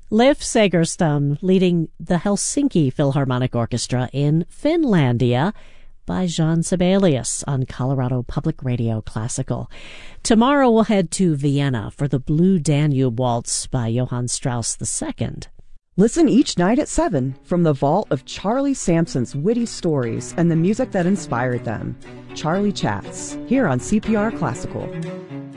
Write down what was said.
Leif Segerstam leading the Helsinki Philharmonic Orchestra in Finlandia by Jean Sibelius on Colorado Public Radio Classical. Tomorrow we'll head to Vienna for the Blue Danube Waltz by Johann Strauss II. Listen each night at 7 from the vault of Charlie Sampson's witty stories and the music that inspired them. Charlie Chats, here on CPR Classical.